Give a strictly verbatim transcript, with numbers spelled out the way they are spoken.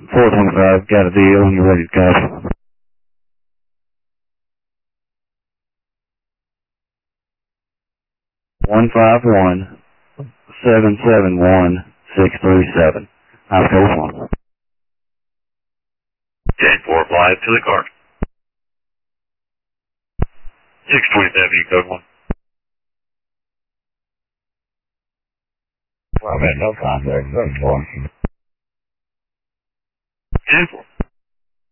four twenty-five, got a deal, and you're ready to go. one five one, seven seven one, six three seven. I've code one. ten four, fly to the car. six twenty-seven, you code one. Well, I've had no contact, that's one. ten four.